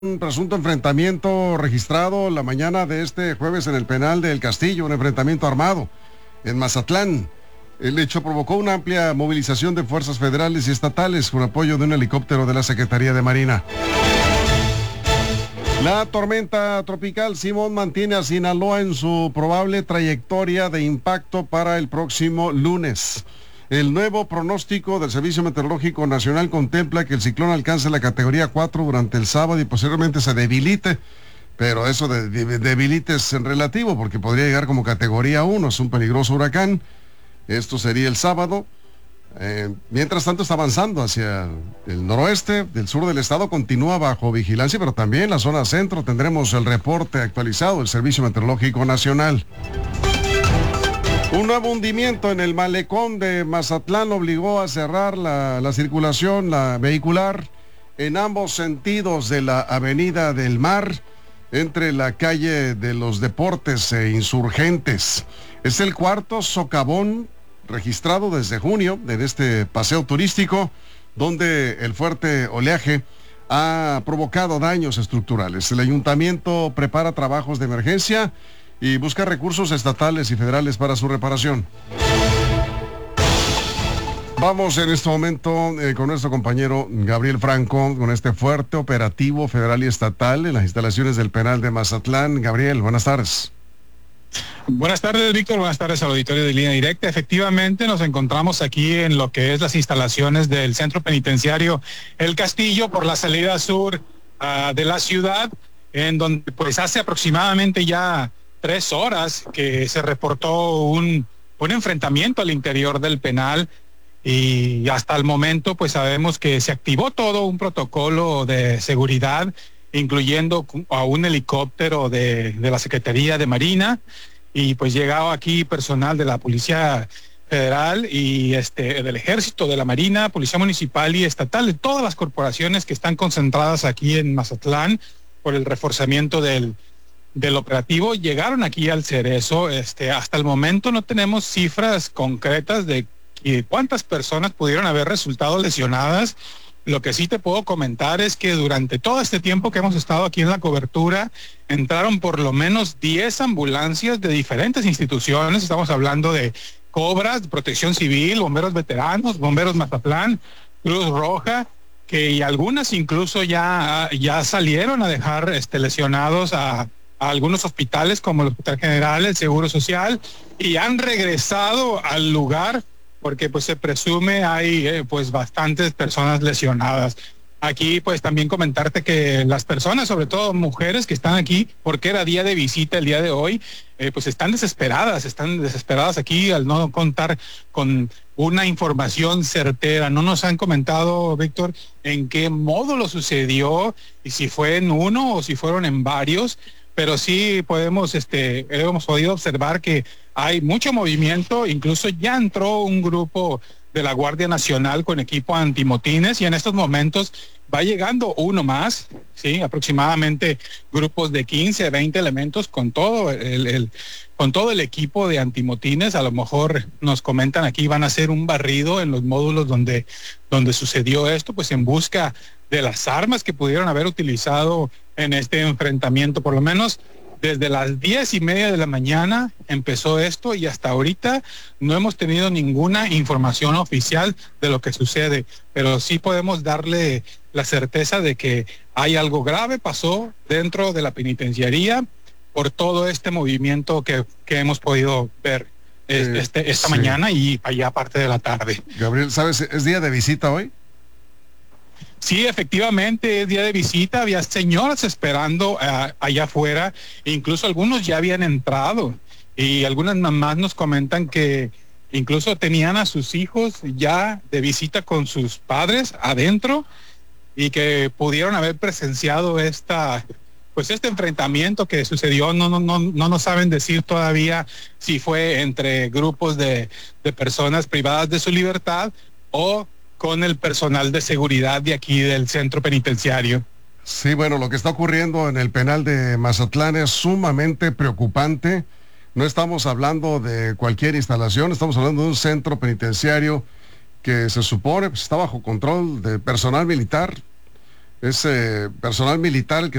Un presunto enfrentamiento registrado la mañana de este jueves en el penal del Castillo, un enfrentamiento armado en Mazatlán. El hecho provocó una amplia movilización de fuerzas federales y estatales con apoyo de un helicóptero de la Secretaría de Marina. La tormenta tropical Simón mantiene a Sinaloa en su probable trayectoria de impacto para el próximo lunes. El nuevo pronóstico del Servicio Meteorológico Nacional contempla que el ciclón alcance la categoría 4 durante el sábado y posteriormente se debilite, pero eso de debilite es en relativo porque podría llegar como categoría 1, es un peligroso huracán. Esto sería el sábado. Mientras tanto está avanzando hacia el noroeste, del sur del estado, continúa bajo vigilancia, pero también en la zona centro tendremos el reporte actualizado del Servicio Meteorológico Nacional. Un nuevo hundimiento en el malecón de Mazatlán obligó a cerrar la circulación vehicular en ambos sentidos de la Avenida del Mar, entre la calle de los Deportes e Insurgentes. Es el cuarto socavón registrado desde junio en este paseo turístico, donde el fuerte oleaje ha provocado daños estructurales. El ayuntamiento prepara trabajos de emergencia y busca recursos estatales y federales para su reparación. Vamos en este momento con nuestro compañero Gabriel Franco, con este fuerte operativo federal y estatal en las instalaciones del penal de Mazatlán. Gabriel, buenas tardes. Buenas tardes, Víctor. Buenas tardes al auditorio de Línea Directa. Efectivamente, nos encontramos aquí en lo que es las instalaciones del Centro Penitenciario El Castillo por la salida sur de la ciudad, en donde pues hace aproximadamente ya 3 horas que se reportó un enfrentamiento al interior del penal, y hasta el momento pues sabemos que se activó todo un protocolo de seguridad, incluyendo a un helicóptero de la Secretaría de Marina, y pues llegado aquí personal de la Policía Federal y del Ejército, de la Marina, Policía Municipal y Estatal, de todas las corporaciones que están concentradas aquí en Mazatlán por el reforzamiento del operativo. Llegaron aquí al Cerezo. Hasta el momento no tenemos cifras concretas de cuántas personas pudieron haber resultado lesionadas. Lo que sí te puedo comentar es que durante todo este tiempo que hemos estado aquí en la cobertura, entraron por lo menos 10 ambulancias de diferentes instituciones. Estamos hablando de Cobras, Protección Civil, Bomberos Veteranos, Bomberos Mazatlán, Cruz Roja, y algunas incluso ya salieron a dejar lesionados a algunos hospitales como el Hospital General, el Seguro Social, y han regresado al lugar porque pues se presume hay pues bastantes personas lesionadas. Aquí pues también comentarte que las personas, sobre todo mujeres que están aquí, porque era día de visita el día de hoy, pues están desesperadas aquí al no contar con una información certera. No nos han comentado, Víctor, en qué módulo sucedió y si fue en uno o si fueron en varios, pero sí hemos podido observar que hay mucho movimiento. Incluso ya entró un grupo de la Guardia Nacional con equipo antimotines, y en estos momentos va llegando uno más, sí, aproximadamente grupos de 15, 20 elementos con todo el equipo de antimotines. A lo mejor nos comentan aquí van a hacer un barrido en los módulos donde sucedió esto, pues en busca de las armas que pudieron haber utilizado en este enfrentamiento. Por lo menos desde las 10:30 de la mañana empezó esto, y hasta ahorita no hemos tenido ninguna información oficial de lo que sucede, pero sí podemos darle la certeza de que hay algo grave pasó dentro de la penitenciaría por todo este movimiento que hemos podido ver esta mañana y allá parte de la tarde. Gabriel, ¿sabes? ¿Es día de visita hoy? Sí, efectivamente, es día de visita. Había señoras esperando allá afuera, incluso algunos ya habían entrado, y algunas mamás nos comentan que incluso tenían a sus hijos ya de visita con sus padres adentro, y que pudieron haber presenciado este enfrentamiento que sucedió. No nos saben decir todavía si fue entre grupos de personas privadas de su libertad o con el personal de seguridad de aquí del centro penitenciario. Sí, bueno, lo que está ocurriendo en el penal de Mazatlán es sumamente preocupante. No estamos hablando de cualquier instalación, estamos hablando de un centro penitenciario que se supone pues, está bajo control de personal militar. es personal militar el que